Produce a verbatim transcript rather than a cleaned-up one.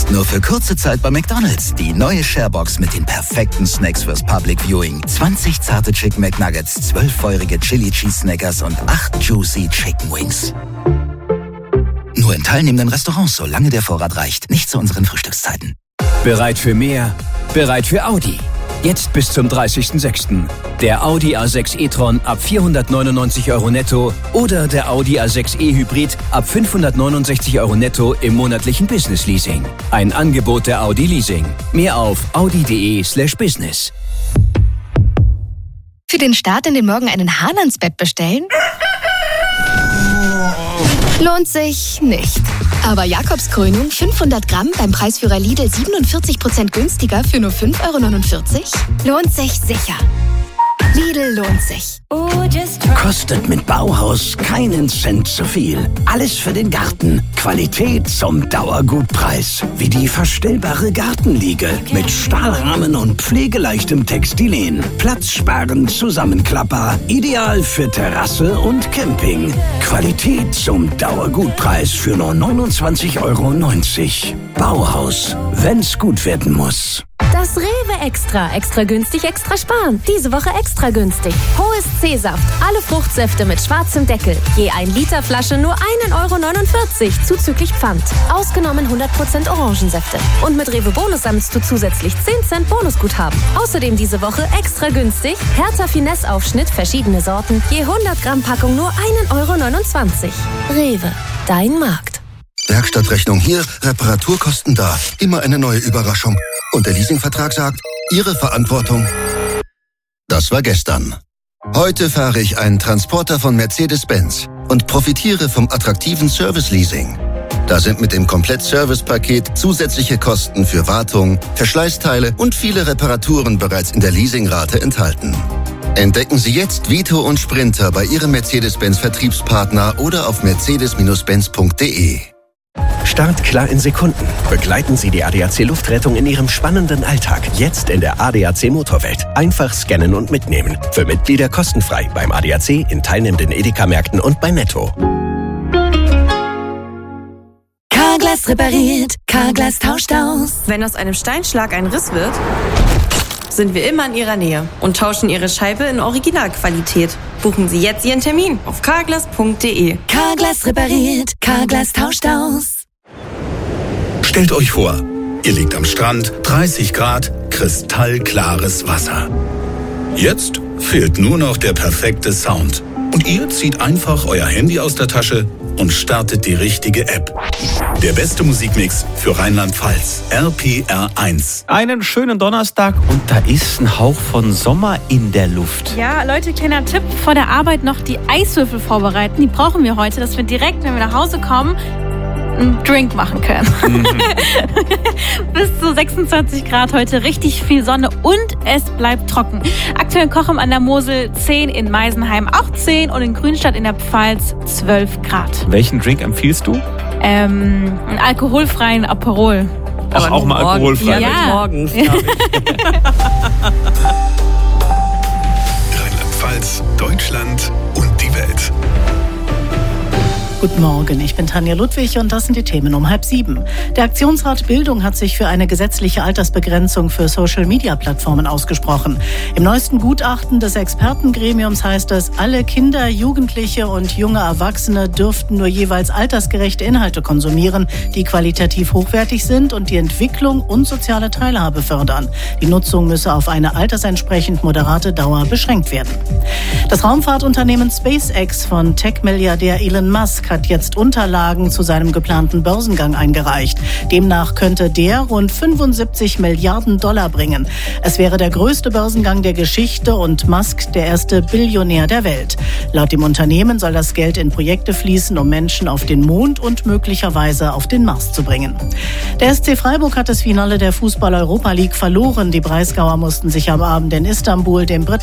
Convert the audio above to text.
Jetzt nur für kurze Zeit bei McDonald's. Die neue Sharebox mit den perfekten Snacks fürs Public Viewing. zwanzig zarte Chicken McNuggets, zwölf feurige Chili Cheese Snackers und acht Juicy Chicken Wings. Nur in teilnehmenden Restaurants, solange der Vorrat reicht. Nicht zu unseren Frühstückszeiten. Bereit für mehr? Bereit für Audi. Jetzt bis zum dreißigsten sechsten Der Audi A sechs e-tron ab vierhundertneunundneunzig Euro netto oder der Audi A sechs e Hybrid ab fünfhundertneunundsechzig Euro netto im monatlichen Business Leasing. Ein Angebot der Audi Leasing. Mehr auf audi.de slash business. Für den Start in den Morgen einen Hahn ans Bett bestellen? Lohnt sich nicht. Aber Jakobskrönung fünfhundert Gramm beim Preisführer Lidl siebenundvierzig Prozent günstiger für nur fünf Euro neunundvierzig? Lohnt sich sicher. Lidl lohnt sich. Kostet mit Bauhaus keinen Cent zu viel. Alles für den Garten. Qualität zum Dauergutpreis. Wie die verstellbare Gartenliege mit Stahlrahmen und pflegeleichtem Textilen. Platzsparend Zusammenklapper. Ideal für Terrasse und Camping. Qualität zum Dauergutpreis für nur neunundzwanzig Euro neunzig. Bauhaus, wenn's gut werden muss. Das Rewe Extra. Extra günstig, extra sparen. Diese Woche extra günstig. Hohes C-Saft. Alle Fruchtsäfte mit schwarzem Deckel. Je ein Liter Flasche nur ein Euro neunundvierzig. Zuzüglich Pfand. Ausgenommen hundert Prozent Orangensäfte. Und mit Rewe Bonus sammelst du zusätzlich zehn Cent Bonusguthaben. Außerdem diese Woche extra günstig. Hertha Finesse Aufschnitt, verschiedene Sorten. Je hundert Gramm Packung nur ein Euro neunundzwanzig. Rewe. Dein Markt. Werkstattrechnung hier, Reparaturkosten da. Immer eine neue Überraschung. Und der Leasingvertrag sagt, Ihre Verantwortung. Das war gestern. Heute fahre ich einen Transporter von Mercedes-Benz und profitiere vom attraktiven Service-Leasing. Da sind mit dem Komplett-Service-Paket zusätzliche Kosten für Wartung, Verschleißteile und viele Reparaturen bereits in der Leasingrate enthalten. Entdecken Sie jetzt Vito und Sprinter bei Ihrem Mercedes-Benz-Vertriebspartner oder auf mercedes Benz punkt de. Start klar in Sekunden. Begleiten Sie die A D A C Luftrettung in Ihrem spannenden Alltag. Jetzt in der A D A C Motorwelt. Einfach scannen und mitnehmen. Für Mitglieder kostenfrei beim A D A C, in teilnehmenden Edeka-Märkten und bei Netto. Carglass repariert, Carglass tauscht aus. Wenn aus einem Steinschlag ein Riss wird, sind wir immer in Ihrer Nähe und tauschen Ihre Scheibe in Originalqualität. Buchen Sie jetzt Ihren Termin auf carglass punkt de. Carglass repariert, Carglass tauscht aus. Stellt euch vor, ihr liegt am Strand, dreißig Grad, kristallklares Wasser. Jetzt fehlt nur noch der perfekte Sound. Und ihr zieht einfach euer Handy aus der Tasche und startet die richtige App. Der beste Musikmix für Rheinland-Pfalz. R P R eins. Einen schönen Donnerstag und da ist ein Hauch von Sommer in der Luft. Ja, Leute, kleiner Tipp. Vor der Arbeit noch die Eiswürfel vorbereiten. Die brauchen wir heute, dass wir direkt, wenn wir nach Hause kommen, einen Drink machen können. Mhm. Bis zu sechsundzwanzig Grad heute, richtig viel Sonne und es bleibt trocken. Aktuell Kochem an der Mosel zehn, in Meisenheim auch zehn und in Grünstadt in der Pfalz zwölf Grad. Welchen Drink empfiehlst du? Ähm, einen alkoholfreien Aperol. Ach, auch mal alkoholfrei? Ja, ja. Morgens. Ja. Rheinland-Pfalz, Deutschland und die Welt. Guten Morgen, ich bin Tanja Ludwig und das sind die Themen um halb sieben. Der Aktionsrat Bildung hat sich für eine gesetzliche Altersbegrenzung für Social-Media-Plattformen ausgesprochen. Im neuesten Gutachten des Expertengremiums heißt es, alle Kinder, Jugendliche und junge Erwachsene dürften nur jeweils altersgerechte Inhalte konsumieren, die qualitativ hochwertig sind und die Entwicklung und soziale Teilhabe fördern. Die Nutzung müsse auf eine altersentsprechend moderate Dauer beschränkt werden. Das Raumfahrtunternehmen SpaceX von Tech-Milliardär Elon Musk hat jetzt Unterlagen zu seinem geplanten Börsengang eingereicht. Demnach könnte der rund fünfundsiebzig Milliarden Dollar bringen. Es wäre der größte Börsengang der Geschichte und Musk der erste Billionär der Welt. Laut dem Unternehmen soll das Geld in Projekte fließen, um Menschen auf den Mond und möglicherweise auf den Mars zu bringen. Der S C Freiburg hat das Finale der Fußball-Europa League verloren. Die Breisgauer mussten sich am Abend in Istanbul dem